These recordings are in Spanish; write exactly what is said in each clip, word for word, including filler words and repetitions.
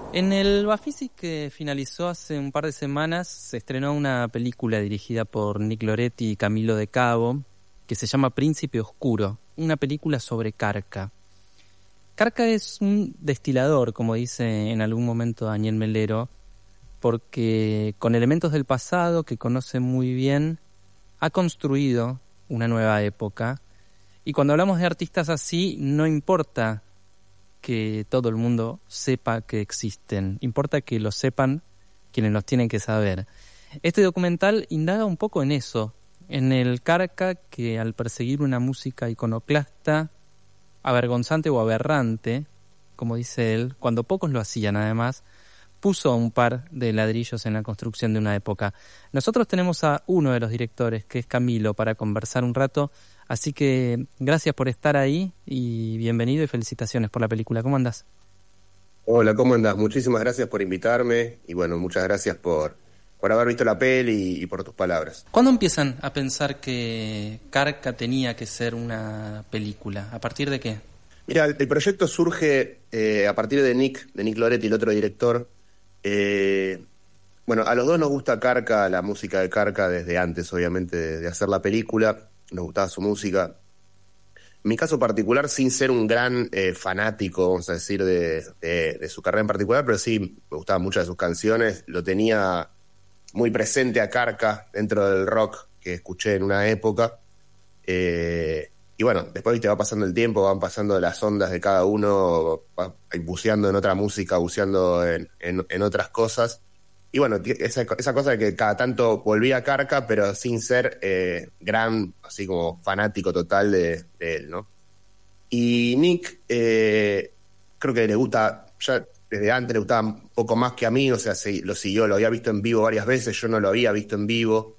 En el Bafisi, que finalizó hace un par de semanas, se estrenó una película dirigida por Nick Loretti y Camilo de Cabo, que se llama Príncipe Oscuro, una película sobre Carca. Carca es un destilador, como dice en algún momento Daniel Melero, porque con elementos del pasado que conoce muy bien, ha construido una nueva época. Y cuando hablamos de artistas así, no importa que todo el mundo sepa que existen, importa que lo sepan quienes los tienen que saber. Este documental indaga un poco en eso, en el Carca que al perseguir una música iconoclasta, avergonzante o aberrante, como dice él, cuando pocos lo hacían además, puso un par de ladrillos en la construcción de una época. Nosotros tenemos a uno de los directores, que es Camilo, para conversar un rato. Así que gracias por estar ahí y bienvenido y felicitaciones por la película. ¿Cómo andás? Hola, ¿cómo andás? Muchísimas gracias por invitarme y bueno, muchas gracias por, por haber visto la peli y, y por tus palabras. ¿Cuándo empiezan a pensar que Carca tenía que ser una película? ¿A partir de qué? Mira, el, el proyecto surge eh, a partir de Nick, de Nick Loretti, el otro director. Eh, bueno, a los dos nos gusta Carca, la música de Carca desde antes, obviamente, de, de hacer la película. Nos gustaba su música. En mi caso particular, sin ser un gran eh, fanático, vamos a decir, de, de, de su carrera en particular, pero sí me gustaban muchas de sus canciones. Lo tenía muy presente a Carca dentro del rock que escuché en una época. Eh, y bueno, después viste, va pasando el tiempo, van pasando las ondas de cada uno, va buceando en otra música, buceando en, en, en otras cosas. Y bueno, esa, esa cosa de que cada tanto volvía a Carca, pero sin ser eh, gran, así como fanático total de, de él, ¿no? Y Nick, eh, creo que le gusta, ya desde antes le gustaba un poco más que a mí, o sea, se, lo siguió, lo había visto en vivo varias veces, yo no lo había visto en vivo.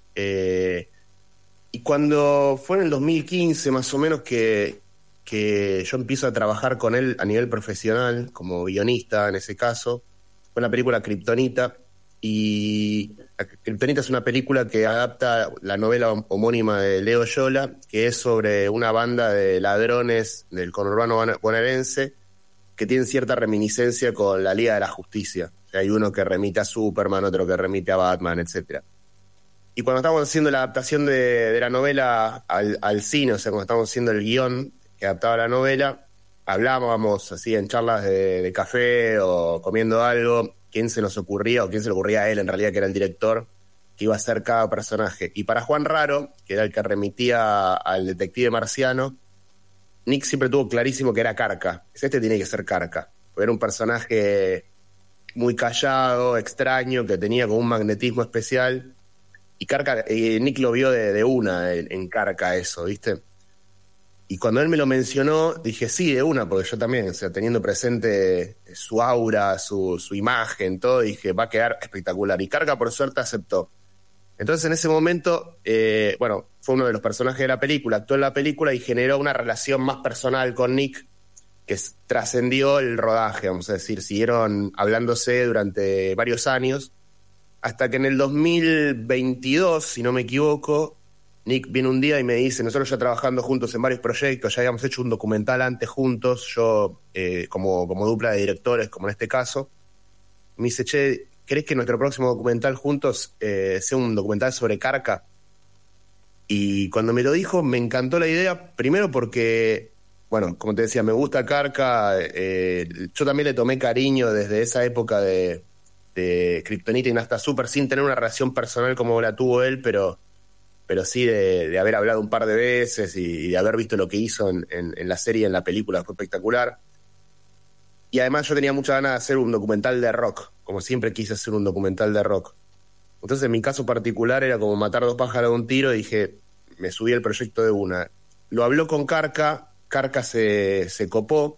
Eh, y cuando fue en el dos mil quince, más o menos, que, que yo empiezo a trabajar con él a nivel profesional, como guionista en ese caso, fue la película Kryptonita. Y Kryptonita es una película que adapta la novela homónima de Leo Yola, que es sobre una banda de ladrones del conurbano bonaerense que tienen cierta reminiscencia con la Liga de la Justicia. O sea, hay uno que remite a Superman, otro que remite a Batman, etcétera. Y cuando estábamos haciendo la adaptación de, de la novela al, al cine, o sea, cuando estábamos haciendo el guión que adaptaba la novela, hablábamos así en charlas de, de café o comiendo algo, quién se nos ocurría, o quién se le ocurría a él, en realidad, que era el director, que iba a ser cada personaje. Y para Juan Raro, que era el que remitía al detective marciano, Nick siempre tuvo clarísimo que era Carca. Este tiene que ser Carca. Era un personaje muy callado, extraño, que tenía como un magnetismo especial. Y Carca, y Nick lo vio de, de una en, en Carca eso, ¿viste? Y cuando él me lo mencionó, dije sí, de una, porque yo también, o sea, teniendo presente su aura, su, su imagen, todo, dije, va a quedar espectacular. Y Carca, por suerte, aceptó. Entonces, en ese momento, eh, bueno, fue uno de los personajes de la película, actuó en la película y generó una relación más personal con Nick, que trascendió el rodaje, vamos a decir. Siguieron hablándose durante varios años, hasta que en el dos mil veintidós, si no me equivoco, Nick viene un día y me dice, nosotros ya trabajando juntos en varios proyectos, ya habíamos hecho un documental antes juntos, yo eh, como, como dupla de directores, como en este caso, me dice, che, ¿querés que nuestro próximo documental juntos eh, sea un documental sobre Carca? Y cuando me lo dijo, me encantó la idea, primero porque, bueno, como te decía, me gusta Carca, eh, yo también le tomé cariño desde esa época de, de Kryptonita y Nasta Super, sin tener una relación personal como la tuvo él, pero... pero sí de, de haber hablado un par de veces y, y de haber visto lo que hizo en, en, en la serie, en la película, fue espectacular. Y además yo tenía mucha ganas de hacer un documental de rock, como siempre quise hacer un documental de rock. Entonces en mi caso particular era como matar dos pájaros de un tiro y dije, me subí al proyecto de una. Lo habló con Carca, Carca se, se copó,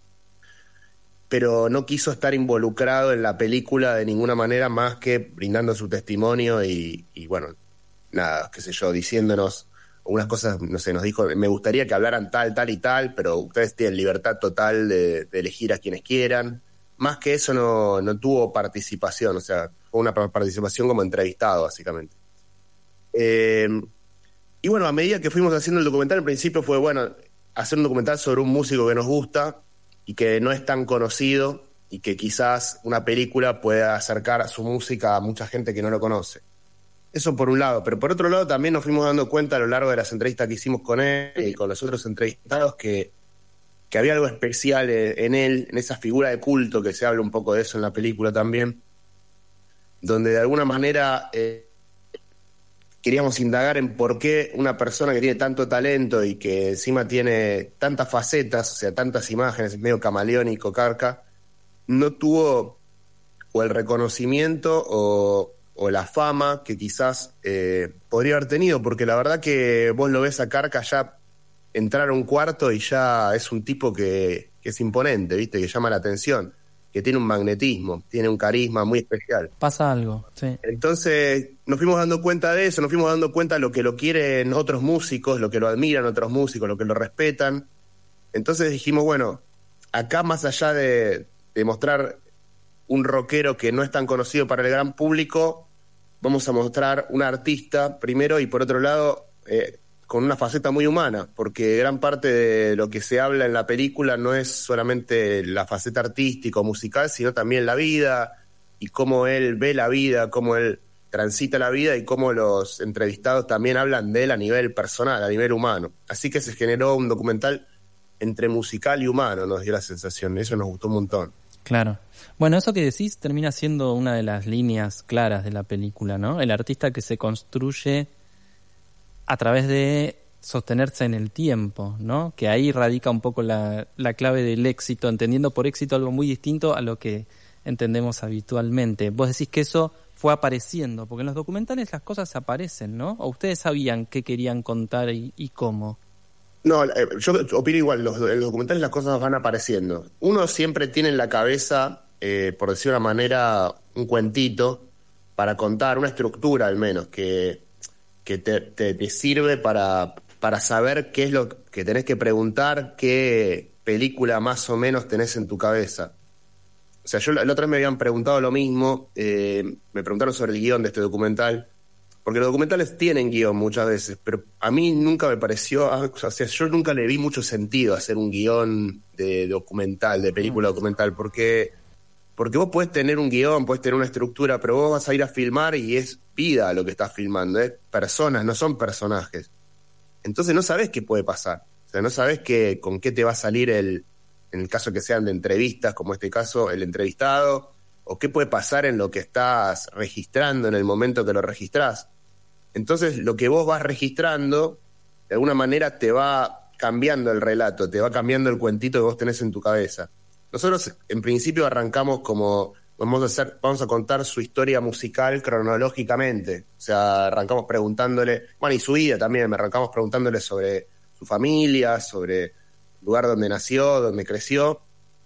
pero no quiso estar involucrado en la película de ninguna manera más que brindando su testimonio y, y bueno... nada, qué sé yo, diciéndonos unas cosas, no sé, nos dijo, me gustaría que hablaran tal, tal y tal, pero ustedes tienen libertad total de, de elegir a quienes quieran. Más que eso no, no tuvo participación, o sea, fue una participación como entrevistado, básicamente. Eh, y bueno, a medida que fuimos haciendo el documental, al principio fue, bueno, hacer un documental sobre un músico que nos gusta y que no es tan conocido, y que quizás una película pueda acercar su música a mucha gente que no lo conoce. Eso por un lado, pero por otro lado también nos fuimos dando cuenta a lo largo de las entrevistas que hicimos con él y con los otros entrevistados que, que había algo especial en él, en esa figura de culto, que se habla un poco de eso en la película también, donde de alguna manera eh, queríamos indagar en por qué una persona que tiene tanto talento y que encima tiene tantas facetas, o sea, tantas imágenes, medio camaleónico, Carca, no tuvo o el reconocimiento o, o la fama que quizás eh, podría haber tenido, porque la verdad que vos lo ves a Carca ya entrar a un cuarto y ya es un tipo que, que es imponente, ¿viste? Que llama la atención, que tiene un magnetismo, tiene un carisma muy especial. Pasa algo, sí. Entonces nos fuimos dando cuenta de eso, nos fuimos dando cuenta de lo que lo quieren otros músicos, lo que lo admiran otros músicos, lo que lo respetan. Entonces dijimos, bueno, acá más allá de, de mostrar un rockero que no es tan conocido para el gran público, vamos a mostrar un artista primero y por otro lado eh, con una faceta muy humana, porque gran parte de lo que se habla en la película no es solamente la faceta artística o musical, sino también la vida y cómo él ve la vida, cómo él transita la vida y cómo los entrevistados también hablan de él a nivel personal, a nivel humano. Así que se generó un documental entre musical y humano, nos dio la sensación, eso nos gustó un montón. Claro. Bueno, eso que decís termina siendo una de las líneas claras de la película, ¿no? El artista que se construye a través de sostenerse en el tiempo, ¿no? Que ahí radica un poco la, la clave del éxito, entendiendo por éxito algo muy distinto a lo que entendemos habitualmente. Vos decís que eso fue apareciendo, porque en los documentales las cosas aparecen, ¿no? ¿O ustedes sabían qué querían contar y, y cómo? No, eh, yo opino igual, los, en los documentales las cosas van apareciendo. Uno siempre tiene en la cabeza, eh, por decir de una manera, un cuentito para contar, una estructura al menos, que, que te, te, te sirve para, para saber qué es lo que tenés que preguntar, qué película más o menos tenés en tu cabeza. O sea, yo la, la otra vez me habían preguntado lo mismo, eh, me preguntaron sobre el guión de este documental, porque los documentales tienen guión muchas veces, pero a mí nunca me pareció, o sea, yo nunca le vi mucho sentido hacer un guión de documental, de película documental, porque, porque vos podés tener un guión, podés tener una estructura, pero vos vas a ir a filmar y es vida lo que estás filmando, es personas, no son personajes. Entonces no sabés qué puede pasar, o sea, no sabés qué, con qué te va a salir el, en el caso que sean de entrevistas, como este caso, el entrevistado, o qué puede pasar en lo que estás registrando en el momento que lo registrás. Entonces, lo que vos vas registrando, de alguna manera te va cambiando el relato, te va cambiando el cuentito que vos tenés en tu cabeza. Nosotros, en principio, arrancamos como, vamos a hacer, vamos a contar su historia musical cronológicamente. O sea, arrancamos preguntándole, bueno, y su vida también, arrancamos preguntándole sobre su familia, sobre el lugar donde nació, donde creció,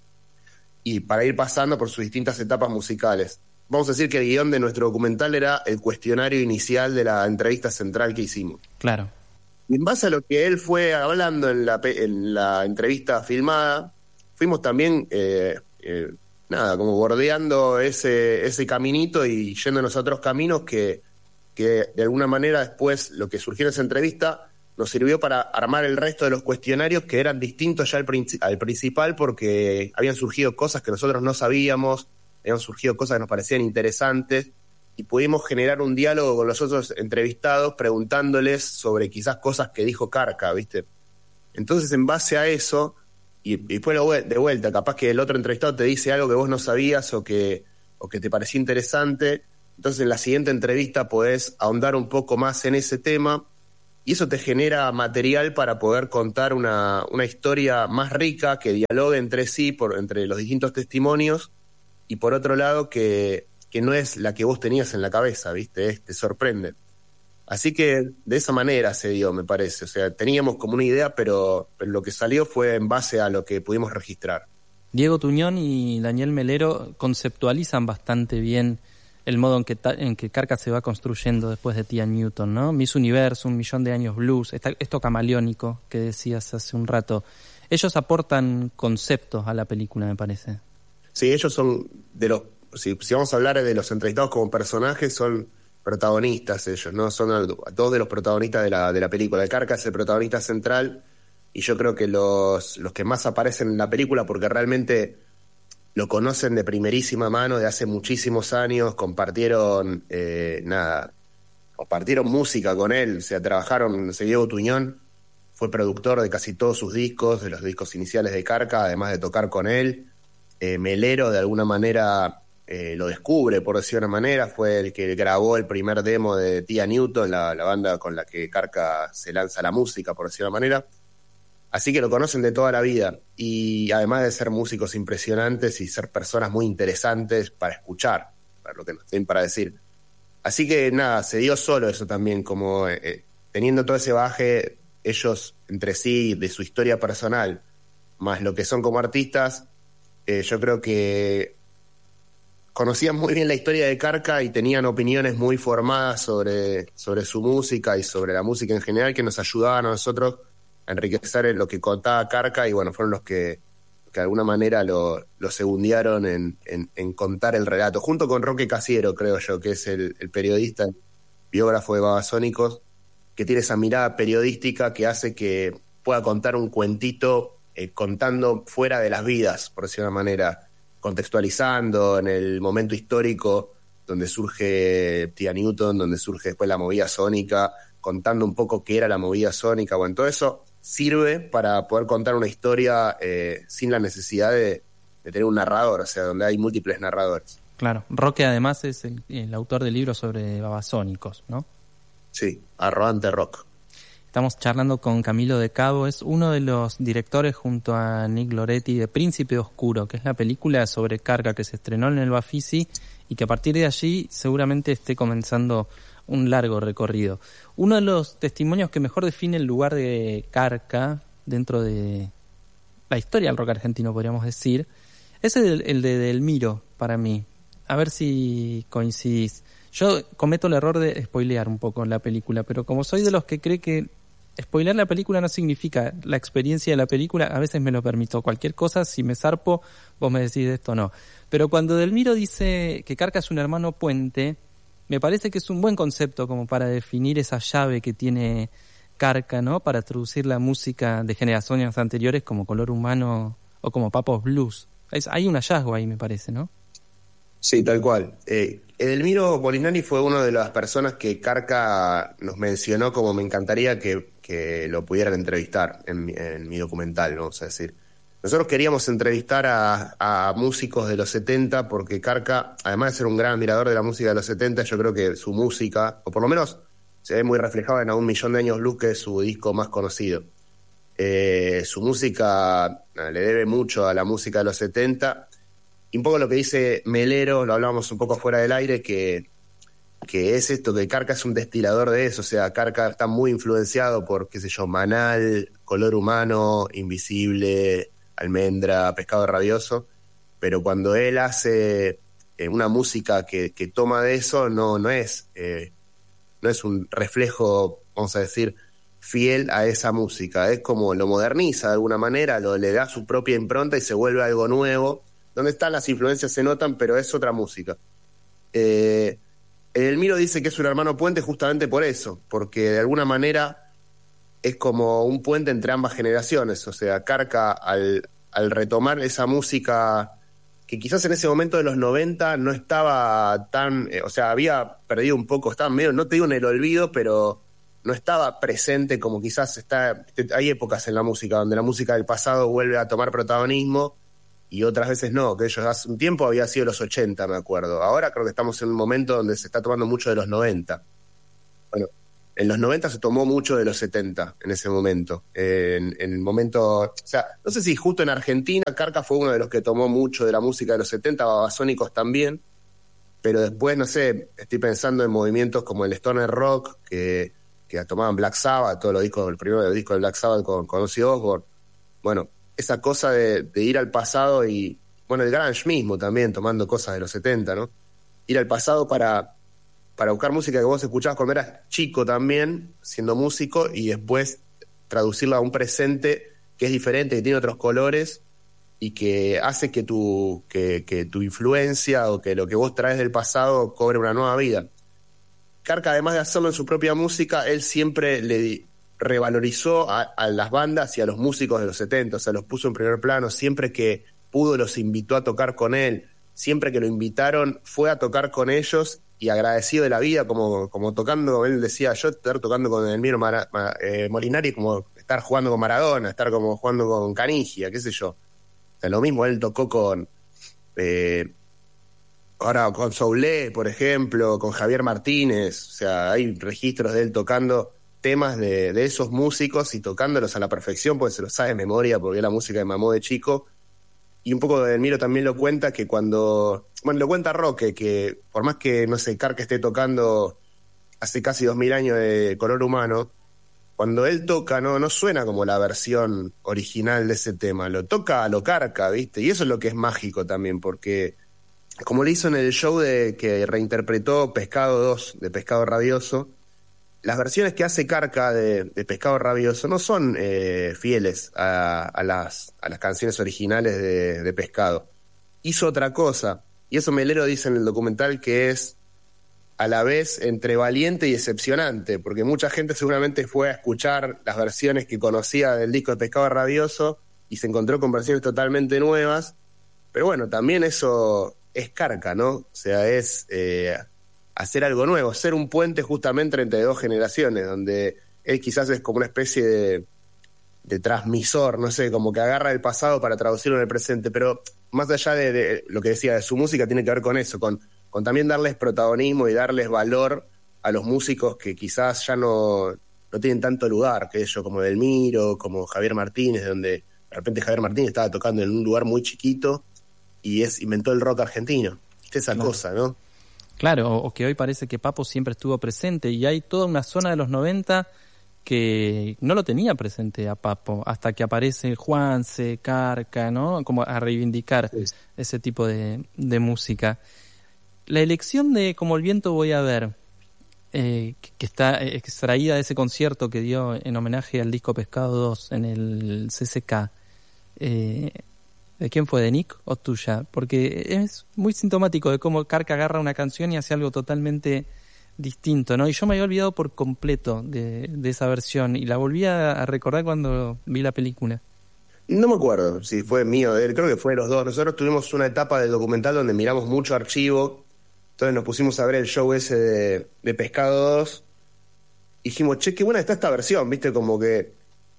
y para ir pasando por sus distintas etapas musicales. Vamos a decir que el guión de nuestro documental era el cuestionario inicial de la entrevista central que hicimos. Claro. Y en base a lo que él fue hablando en la, en la entrevista filmada, fuimos también, eh, eh, nada, como bordeando ese, ese caminito y yéndonos a otros caminos que, que de alguna manera después lo que surgió en esa entrevista nos sirvió para armar el resto de los cuestionarios que eran distintos ya al, princi- al principal porque habían surgido cosas que nosotros no sabíamos, habían surgido cosas que nos parecían interesantes y pudimos generar un diálogo con los otros entrevistados preguntándoles sobre quizás cosas que dijo Carca, ¿viste? Entonces, en base a eso, y, y después de vuelta, capaz que el otro entrevistado te dice algo que vos no sabías o que, o que te pareció interesante, entonces en la siguiente entrevista podés ahondar un poco más en ese tema y eso te genera material para poder contar una, una historia más rica que dialogue entre sí, por, entre los distintos testimonios, y por otro lado que, que no es la que vos tenías en la cabeza, ¿viste? Es, te sorprende. Así que de esa manera se dio, me parece. O sea, teníamos como una idea, pero, pero lo que salió fue en base a lo que pudimos registrar. Diego Tuñón y Daniel Melero conceptualizan bastante bien el modo en que, ta- en que Carca se va construyendo después de Tía Newton, ¿no? Miss Universo, Un Millón de Años Blues, esta, esto camaleónico que decías hace un rato. Ellos aportan conceptos a la película, me parece. Sí, ellos son de los, si, si vamos a hablar de los entrevistados como personajes, son protagonistas ellos, ¿no? Son dos de los protagonistas de la, de la película. El Carca es el protagonista central y yo creo que los, los que más aparecen en la película, porque realmente lo conocen de primerísima mano de hace muchísimos años, compartieron, eh, nada, compartieron música con él, o sea, trabajaron, no sé, Diego Tuñón fue productor de casi todos sus discos, de los discos iniciales de Carca, además de tocar con él. Eh, Melero, de alguna manera, eh, lo descubre, por decir de una manera, fue el que grabó el primer demo de Tía Newton, la, la banda con la que Carca se lanza la música, por decir de una manera. Así que lo conocen de toda la vida, y además de ser músicos impresionantes y ser personas muy interesantes para escuchar, para lo que nos tienen para decir. Así que nada, se dio solo eso también, como eh, teniendo todo ese bagaje ellos entre sí, de su historia personal, más lo que son como artistas, eh, yo creo que conocían muy bien la historia de Carca y tenían opiniones muy formadas sobre, sobre su música y sobre la música en general, que nos ayudaban a nosotros a enriquecer lo que contaba Carca, y bueno, fueron los que, que de alguna manera lo, lo segundearon en, en, en contar el relato, junto con Roque Casiero, creo yo, que es el, el periodista, el biógrafo de Babasónicos, que tiene esa mirada periodística que hace que pueda contar un cuentito eh, contando fuera de las vidas, por decir una manera, contextualizando en el momento histórico donde surge Tía Newton, donde surge después la movida sónica, contando un poco qué era la movida sónica. Bueno, todo eso sirve para poder contar una historia eh, sin la necesidad de, de tener un narrador, o sea, donde hay múltiples narradores. Claro, Roque además es el, el autor del libro sobre Babasónicos, ¿no? Sí, Arrogante Rock. Estamos charlando con Camilo de Cabo, es uno de los directores junto a Nick Loretti de Príncipe Oscuro, que es la película sobre Carca que se estrenó en el Bafisi y que a partir de allí seguramente esté comenzando un largo recorrido. Uno de los testimonios que mejor define el lugar de Carca dentro de la historia del rock argentino, podríamos decir, es el, el de Delmiro, para mí. A ver si coincidís. Yo cometo el error de spoilear un poco la película, pero como soy de los que cree que spoilear la película no significa la experiencia de la película, a veces me lo permito. Cualquier cosa, si me zarpo, vos me decís esto no. Pero cuando Delmiro dice que Carca es un hermano puente, me parece que es un buen concepto como para definir esa llave que tiene Carca, ¿no? Para traducir la música de generaciones anteriores como Color Humano o como Papos Blues. Es, hay un hallazgo ahí, me parece, ¿no? Sí, tal cual. Eh, Edelmiro Molinari fue una de las personas que Carca nos mencionó como me encantaría que, que lo pudieran entrevistar en mi, en mi documental, vamos a decir. Nosotros queríamos entrevistar a, a músicos de los setenta porque Carca, además de ser un gran admirador de la música de los setenta, yo creo que su música, o por lo menos se ve muy reflejada en A un millón de años luz, que es su disco más conocido. Eh, su música le debe mucho a la música de los setenta. Y un poco lo que dice Melero, lo hablábamos un poco fuera del aire, que, que es esto, que Carca es un destilador de eso, o sea, Carca está muy influenciado por, qué sé yo, Manal, Color Humano, Invisible, Almendra, Pescado Rabioso, pero cuando él hace eh, una música que, que toma de eso, no, no es, eh, no es un reflejo, vamos a decir, fiel a esa música, es como lo moderniza de alguna manera, lo, le da su propia impronta y se vuelve algo nuevo. Donde están las influencias se notan, pero es otra música. Eh, Edelmiro dice que es un hermano puente justamente por eso, porque de alguna manera es como un puente entre ambas generaciones. O sea, Carca al, al retomar esa música que quizás en ese momento de los noventa no estaba tan, eh, o sea, había perdido un poco, estaba medio, no te digo en el olvido, pero no estaba presente como quizás está. Hay épocas en la música donde la música del pasado vuelve a tomar protagonismo y otras veces no, que ellos hace un tiempo había sido los ochenta, me acuerdo. Ahora creo que estamos en un momento donde se está tomando mucho de los noventa. Bueno, en los noventa se tomó mucho de los setenta en ese momento. Eh, en, en el momento, o sea, no sé si justo en Argentina Carca fue uno de los que tomó mucho de la música de los setenta, Babasónicos también, pero después, no sé, estoy pensando en movimientos como el stoner rock, que, que tomaban Black Sabbath, todos los discos, el primer disco de Black Sabbath con, con Ozzy Osbourne. Bueno, esa cosa de, de ir al pasado y, bueno, el grunge mismo también, tomando cosas de los setenta, ¿no? Ir al pasado para, para buscar música que vos escuchabas cuando eras chico también, siendo músico, y después traducirla a un presente que es diferente, que tiene otros colores y que hace que tu, que, que tu influencia o que lo que vos traes del pasado cobre una nueva vida. Carca, además de hacerlo en su propia música, él siempre le revalorizó a, a las bandas y a los músicos de los setenta, o sea, los puso en primer plano. Siempre que pudo los invitó a tocar con él. Siempre que lo invitaron fue a tocar con ellos y agradecido de la vida, como, como tocando, él decía, yo estar tocando con Elmiro Mara, Ma, eh, Molinari como estar jugando con Maradona, estar como jugando con Canigia, qué sé yo. O sea, lo mismo, él tocó con... Eh, ahora con Soulé, por ejemplo, con Javier Martínez, o sea, hay registros de él tocando temas de, de esos músicos y tocándolos a la perfección porque se los sabe de memoria, porque es la música que mamó de chico. Y un poco de Elmiro también lo cuenta que cuando... Bueno, lo cuenta Roque, que por más que, no sé, Carca esté tocando hace casi dos mil años de Color Humano, cuando él toca no, no suena como la versión original de ese tema, lo toca a lo Carca, ¿viste? Y eso es lo que es mágico también, porque como le hizo en el show de que reinterpretó Pescado dos, de Pescado Rabioso, las versiones que hace Carca de, de Pescado Rabioso no son eh, fieles a, a, las, a las canciones originales de, de Pescado. Hizo otra cosa, y eso Melero dice en el documental que es a la vez entre valiente y decepcionante, porque mucha gente seguramente fue a escuchar las versiones que conocía del disco de Pescado Rabioso y se encontró con versiones totalmente nuevas, pero bueno, también eso es Carca, ¿no? O sea, es... Eh, hacer algo nuevo, ser un puente justamente entre dos generaciones, donde él quizás es como una especie de, de transmisor, no sé, como que agarra el pasado para traducirlo en el presente, pero más allá de, de lo que decía de su música, tiene que ver con eso, con, con también darles protagonismo y darles valor a los músicos que quizás ya no, no tienen tanto lugar, que ellos, como Delmiro, como Javier Martínez, donde de repente Javier Martínez estaba tocando en un lugar muy chiquito y es inventó el rock argentino. Esa claro. cosa, ¿no? Claro, o que hoy parece que Papo siempre estuvo presente y hay toda una zona de los noventa que no lo tenía presente a Papo, hasta que aparece Juanse, Carca, ¿no? Como a reivindicar sí. ese tipo de, de música. La elección de Como el viento voy a ver, eh, que está extraída de ese concierto que dio en homenaje al disco Pescado dos en el C C K, eh, ¿de quién fue? ¿De Nick o tuya? Porque es muy sintomático de cómo Carca agarra una canción y hace algo totalmente distinto, ¿no? Y yo me había olvidado por completo de, de esa versión y la volví a recordar cuando vi la película. No me acuerdo si fue mío, creo que fue de los dos. Nosotros tuvimos una etapa del documental donde miramos mucho archivo, entonces nos pusimos a ver el show ese de, de Pescado dos y dijimos, che, qué buena está esta versión, ¿viste? Como que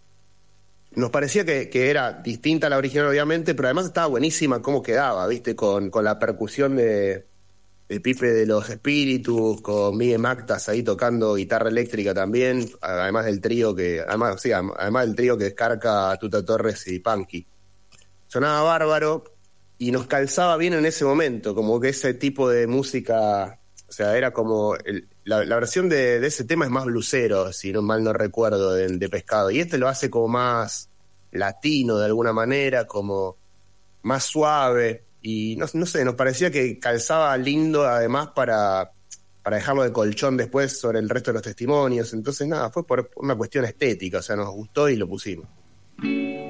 nos parecía que, que era distinta a la original, obviamente, pero además estaba buenísima cómo quedaba, ¿viste? Con, con la percusión de, de Pipe de los Espíritus, con Miguel Mactas ahí tocando guitarra eléctrica también, además del trío que, además, sí, además del trío que descarga Tuta Torres y Punky. Sonaba bárbaro y nos calzaba bien en ese momento, como que ese tipo de música, o sea, era como... El, la, la versión de, de ese tema es más blusero, si no mal no recuerdo, de, de Pescado, y este lo hace como más latino de alguna manera, como más suave, y no, no sé, nos parecía que calzaba lindo además para, para dejarlo de colchón después sobre el resto de los testimonios, entonces nada, fue por una cuestión estética, o sea, nos gustó y lo pusimos.